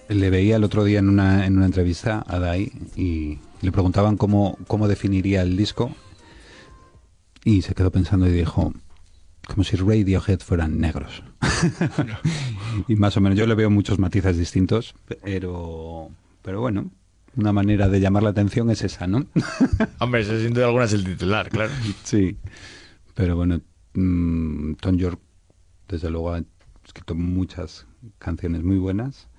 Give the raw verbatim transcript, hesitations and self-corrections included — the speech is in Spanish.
le veía el otro día en una, en una entrevista a Dai y le preguntaban cómo, cómo definiría el disco y se quedó pensando y dijo, como si Radiohead fueran negros. Y más o menos yo le veo muchos matices distintos, pero, pero bueno, una manera de llamar la atención es esa, ¿no? Hombre, ese sin duda alguna es el titular, claro. Sí, pero bueno, mmm, Tom York desde luego ha escrito muchas canciones muy buenas